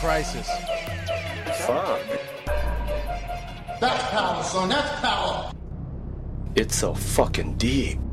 crisis. Fuck. That's power, son. That's power. It's so fucking deep.